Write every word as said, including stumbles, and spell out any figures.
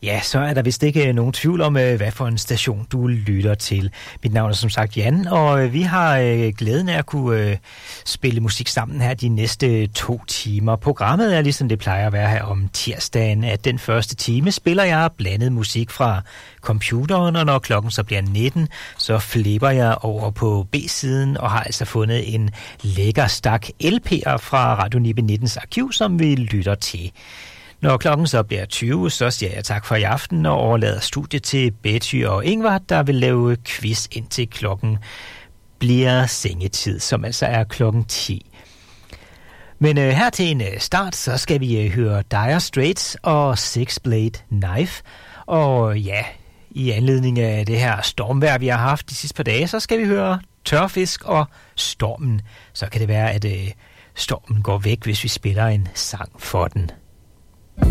Ja, så er der vist ikke nogen tvivl om, hvad for en station du lytter til. Mit navn er som sagt Jan, og vi har glæden af at kunne spille musik sammen her de næste to timer. Programmet er ligesom det plejer at være her om tirsdagen, at den første time spiller jeg blandet musik fra computeren, og når klokken så bliver nitten, så flipper jeg over på B-siden og har altså fundet en lækker stak L P'er fra Radio Nibe nittens arkiv, som vi lytter til. Når klokken så bliver tyve, så siger jeg tak for i aften og overlader studiet til Betty og Ingvar, der vil lave quiz indtil klokken bliver sengetid, som altså er klokken ti. Men øh, her til en øh, start, så skal vi øh, høre Dire Straits og Six Blade Knife. Og ja, i anledning af det her stormvejr, vi har haft de sidste par dage, så skal vi høre Tørfisk og Stormen. Så kan det være, at øh, stormen går væk, hvis vi spiller en sang for den.